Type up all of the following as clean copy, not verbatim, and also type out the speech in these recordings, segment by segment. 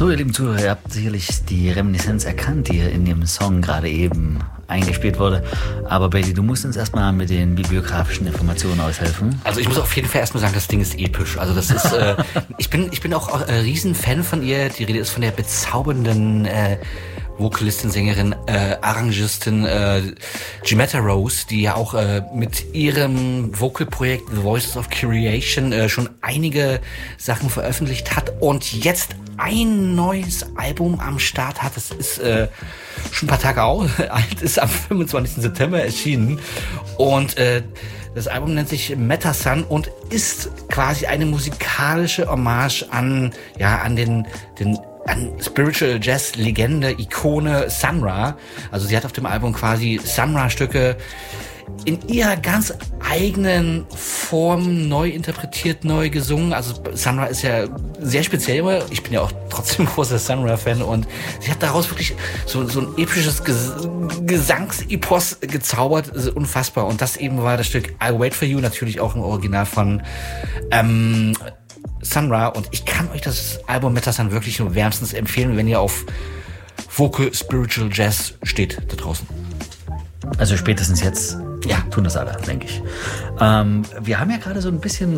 So, ihr lieben Zuhörer, ihr habt sicherlich die Reminiszenz erkannt, die in dem Song gerade eben eingespielt wurde. Aber Bailey, du musst uns erstmal mit den bibliografischen Informationen aushelfen. Also ich muss auf jeden Fall erstmal sagen, das Ding ist episch. Also das ist, ich bin auch ein Riesenfan von ihr. Die Rede ist von der bezaubernden Vocalistin, Sängerin, Arrangistin Jimetta Rose, die ja auch mit ihrem Vocalprojekt The Voices of Creation schon einige Sachen veröffentlicht hat und jetzt ein neues Album am Start hat. Das ist schon ein paar Tage alt, ist am 25. September erschienen und das Album nennt sich Metasun und ist quasi eine musikalische Hommage an Spiritual Jazz Legende, Ikone Sun Ra. Also sie hat auf dem Album quasi Sun Ra Stücke in ihrer ganz eigenen Form neu interpretiert, neu gesungen. Also Sun Ra ist ja sehr speziell. Ich bin ja auch trotzdem großer Sun Ra Fan und sie hat daraus wirklich so ein episches Gesangsepos gezaubert. Unfassbar. Und das eben war das Stück I'll Wait For You, natürlich auch im Original von Sun Ra, und ich kann euch das Album Metasun wirklich nur wärmstens empfehlen, wenn ihr auf Vocal Spiritual Jazz steht da draußen. Also spätestens jetzt tun das alle, denke ich. Wir haben ja gerade so ein bisschen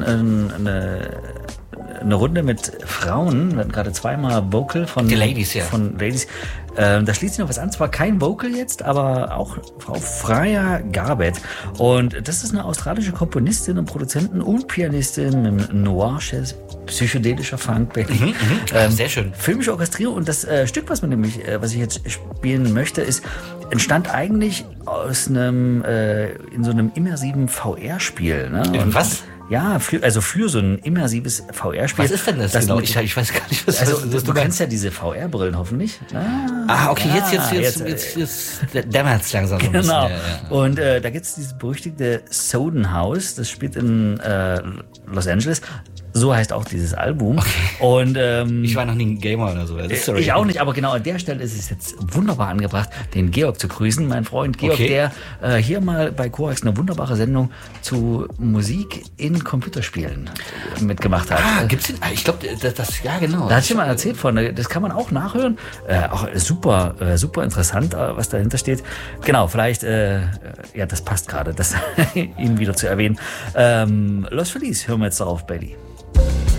eine Runde mit Frauen. Wir hatten gerade zweimal Vocal von die Ladies, ja. Von Ladies. Da schließt sich noch was an, zwar kein Vocal jetzt, aber auch Frau Freya Garbutt. Und das ist eine australische Komponistin und Produzentin und Pianistin mit Noir-Jazz, psychedelischer Funk, sehr schön. Filmische Orchestrierung. Und das Stück, was ich jetzt spielen möchte, entstand eigentlich aus einem in so einem immersiven VR-Spiel. Ne? Was? Ja, für so ein immersives VR-Spiel. Was ist denn das genau? Ich weiß gar nicht, was also, das du kennst ja diese VR-Brillen hoffentlich. Okay, jetzt dämmert es langsam so ein bisschen. Genau. Ja. Und da gibt es dieses berüchtigte Soden House, das spielt in Los Angeles. So heißt auch dieses Album. Okay. Und ich war noch nie ein Gamer oder so. Ich auch nicht, aber genau an der Stelle ist es jetzt wunderbar angebracht, den Georg zu grüßen. Mein Freund Georg, der hier mal bei Korax eine wunderbare Sendung zu Musik in Computerspielen mitgemacht hat. Gibt's den? Ich glaube, ja genau. Da hat ich mal erzählt von, das kann man auch nachhören. Auch super interessant, was dahinter steht. Genau, vielleicht, das passt gerade, ihn wieder zu erwähnen. Los Feliz, hören wir jetzt darauf, Bailey.